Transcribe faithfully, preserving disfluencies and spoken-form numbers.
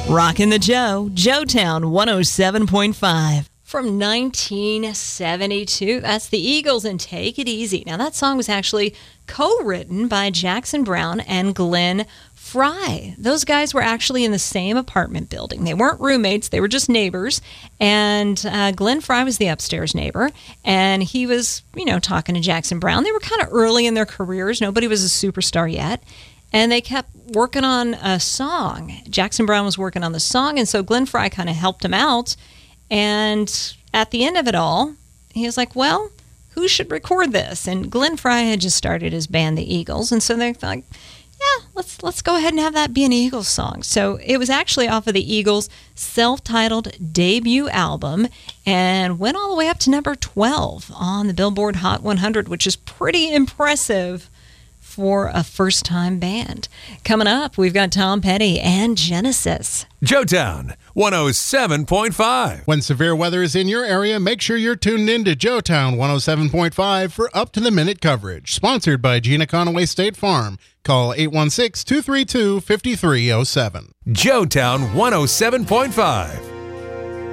Rockin' the Joe, Joetown one oh seven point five. From nineteen seventy-two, that's the Eagles and Take It Easy. Now, that song was actually co-written by Jackson Browne and Glenn Frey. Those guys were actually in the same apartment building. They weren't roommates, they were just neighbors. And uh, Glenn Frey was the upstairs neighbor, and he was, you know, talking to Jackson Browne. They were kind of early in their careers. Nobody was a superstar yet. And they kept working on a song. Jackson Browne was working on the song, and so Glenn Frey kind of helped him out. And at the end of it all, he was like, well, who should record this? And Glenn Frey had just started his band, the Eagles, and so they're like, yeah, let's let's go ahead and have that be an Eagles song. So it was actually off of the Eagles' self-titled debut album and went all the way up to number twelve on the Billboard Hot one hundred, which is pretty impressive for a first-time band. Coming up, we've got Tom Petty and Genesis. Joetown one oh seven point five. When severe weather is in your area, make sure you're tuned in to Joetown one oh seven point five for up-to-the-minute coverage. Sponsored by Gina Conaway State Farm. Call eight one six, two three two, five three zero seven. Joetown one oh seven point five.